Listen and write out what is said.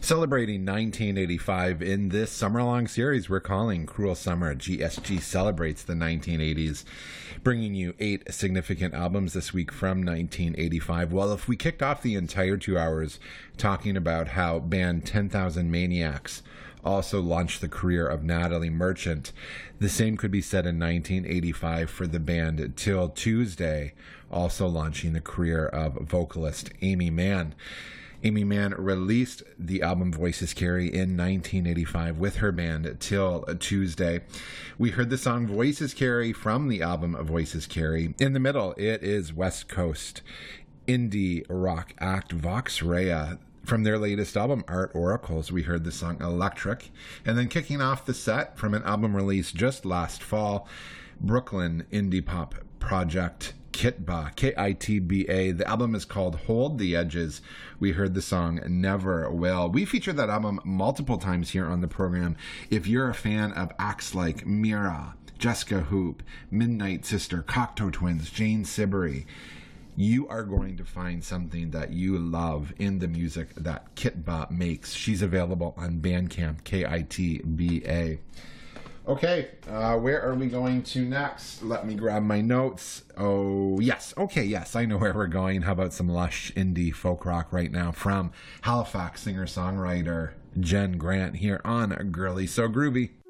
Celebrating 1985 in this summer-long series we're calling Cruel Summer, GSG celebrates the 1980s, bringing you 8 significant albums this week from 1985. Well, if we kicked off the entire 2 hours talking about how band 10,000 Maniacs also launched the career of Natalie Merchant, the same could be said in 1985 for the band Till Tuesday, also launching the career of vocalist Aimee Mann. Aimee Mann released the album Voices Carry in 1985 with her band Till Tuesday. We heard the song Voices Carry from the album Voices Carry. In the middle, it is West Coast indie rock act Vox Rea. From their latest album, Art Oracles, we heard the song Electric. And then kicking off the set from an album released just last fall, Brooklyn indie pop project Kitba, K-I-T-B-A. The album is called Hold the Edges. We heard the song Never Will. We featured that album multiple times here on the program. If you're a fan of acts like Mira, Jessica Hoop, Midnight Sister, Cocteau Twins, Jane Siberry, you are going to find something that you love in the music that Kitba makes. She's available on Bandcamp, K-I-T-B-A. Okay, where are we going to next? Let me grab my notes. Oh, yes. Okay, yes, I know where we're going. How about some lush indie folk rock right now from Halifax singer-songwriter Jen Grant here on Girly So Groovy.